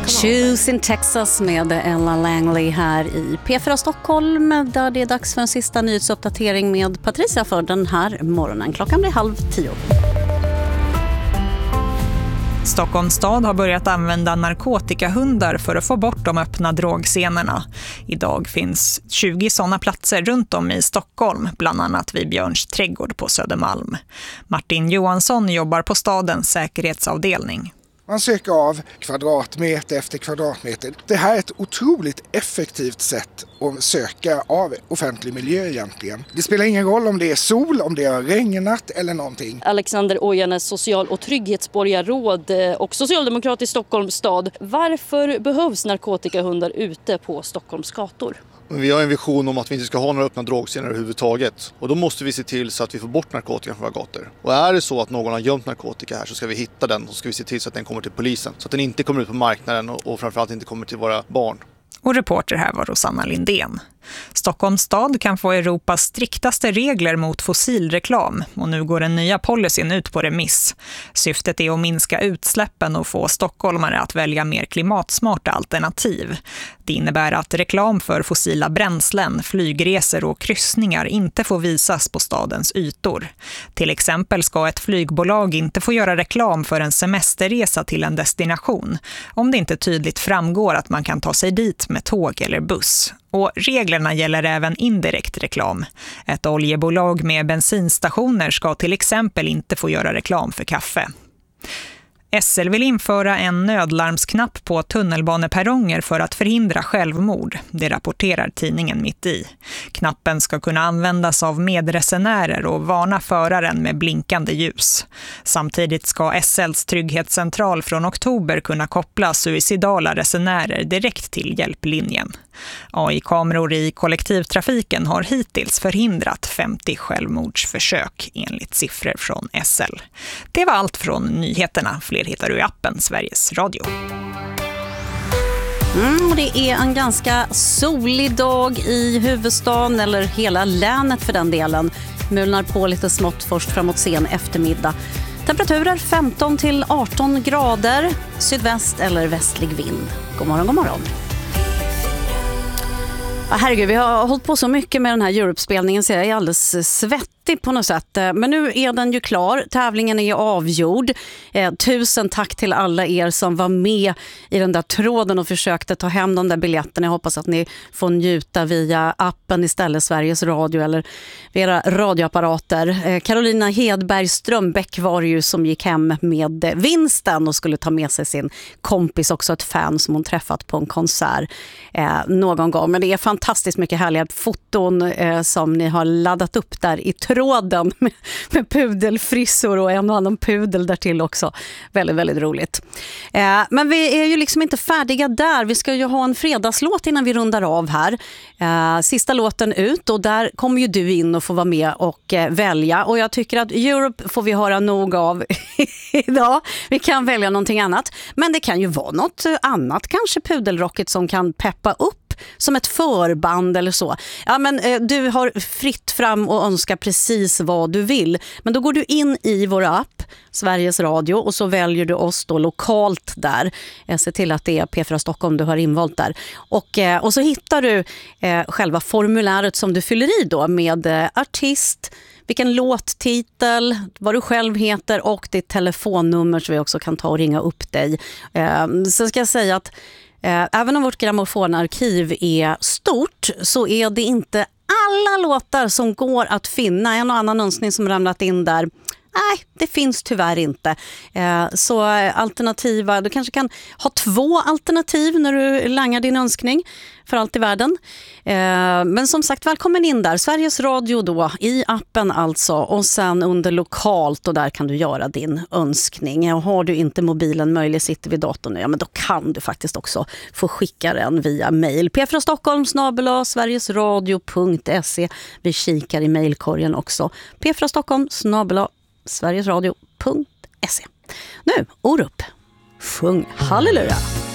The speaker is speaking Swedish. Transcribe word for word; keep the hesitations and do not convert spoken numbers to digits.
Choose in Texas med Ella Langley här i P fyra Stockholm, där det är dags för en sista nyhetsuppdatering med Patricia för den här morgonen. Klockan blir halv tio. Stockholms stad har börjat använda narkotikahundar för att få bort de öppna drogscenerna. Idag finns tjugo sådana platser runt om i Stockholm, bland annat vid Björns trädgård på Södermalm. Martin Johansson jobbar på stadens säkerhetsavdelning. Man söker av kvadratmeter efter kvadratmeter. Det här är ett otroligt effektivt sätt att söka av offentlig miljö egentligen. Det spelar ingen roll om det är sol, om det har regnat eller någonting. Alexander Ojanes, social- och trygghetsborgarråd och socialdemokrat i Stockholms stad. Varför behövs narkotikahundar ute på Stockholms gator? Vi har en vision om att vi inte ska ha några öppna drogscener överhuvudtaget. Och då måste vi se till så att vi får bort narkotikan från våra gator. Och är det så att någon har gömt narkotika här så ska vi hitta den och ska vi se till så att den kommer till polisen. Så att den inte kommer ut på marknaden och, och framförallt inte kommer till våra barn. Och reporter här var Rosanna Lindén. Stockholms stad kan få Europas striktaste regler mot fossilreklam och nu går den nya policyn ut på remiss. Syftet är att minska utsläppen och få stockholmare att välja mer klimatsmarta alternativ. Det innebär att reklam för fossila bränslen, flygresor och kryssningar inte får visas på stadens ytor. Till exempel ska ett flygbolag inte få göra reklam för en semesterresa till en destination om det inte tydligt framgår att man kan ta sig dit med tåg eller buss. Och reglerna gäller även indirekt reklam. Ett oljebolag med bensinstationer ska till exempel inte få göra reklam för kaffe. S L vill införa en nödlarmsknapp på tunnelbaneperronger för att förhindra självmord. Det rapporterar tidningen Mitt i. Knappen ska kunna användas av medresenärer och varna föraren med blinkande ljus. Samtidigt ska S L:s trygghetscentral från oktober kunna koppla suicidala resenärer direkt till hjälplinjen. A I-kameror i kollektivtrafiken har hittills förhindrat femtio självmordsförsök enligt siffror från S L. Det var allt från nyheterna. Fler hittar du i appen Sveriges Radio. Mm, och det är en ganska solig dag i huvudstaden, eller hela länet för den delen. Mulnar på lite smått först framåt sen eftermiddag. Temperaturer femton till arton grader, sydväst eller västlig vind. God morgon, god morgon. Ja, herregud, vi har hållit på så mycket med den här Europe-spelningen så jag är alldeles svettig på något sätt. Men nu är den ju klar. Tävlingen är avgjord. Eh, tusen tack till alla er som var med i den där tråden och försökte ta hem de där biljetterna. Jag hoppas att ni får njuta via appen istället, Sveriges Radio, eller era radioapparater. Eh, Carolina Hedberg Strömbäck var ju som gick hem med vinsten och skulle ta med sig sin kompis, också ett fan som hon träffat på en konsert eh, någon gång. Men det är fantastiskt mycket härliga foton eh, som ni har laddat upp där i tråden med, med pudelfrissor och en och annan pudel där till också. Väldigt, väldigt roligt. Eh, men vi är ju liksom inte färdiga där. Vi ska ju ha en fredagslåt innan vi rundar av här. Eh, sista låten ut, och där kommer ju du in och får vara med och eh, välja. Och jag tycker att Europe får vi höra nog av idag. Vi kan välja någonting annat. Men det kan ju vara något annat, kanske pudelrocket som kan peppa upp som ett förband eller så. Ja, men eh, du har fritt fram och önska precis vad du vill. Men då går du in i vår app, Sveriges Radio, och så väljer du oss då lokalt där. Jag ser till att det är P fyra Stockholm du har invalt där. Och, eh, och så hittar du eh, själva formuläret som du fyller i då med eh, artist, vilken låttitel, vad du själv heter och ditt telefonnummer så vi också kan ta och ringa upp dig. Eh, sen ska jag säga att Eh, även om vårt grammofonarkiv är stort så är det inte alla låtar som går att finna. En och annan önskning som ramlat in där, nej, det finns tyvärr inte. Eh, så alternativa, du kanske kan ha två alternativ när du langar din önskning för allt i världen. Eh, men som sagt, välkommen in där. Sveriges Radio då, i appen alltså. Och sen under lokalt, och där kan du göra din önskning. Och har du inte mobilen möjlig, sitter vid datorn nu, ja, men då kan du faktiskt också få skicka den via mejl. p fyra stockholm snabel-a sverigesradio punkt se. Vi kikar i mejlkorgen också. p fyra stockholm snabel-a sverigesradio punkt se. Nu, Orup. Sjung halleluja!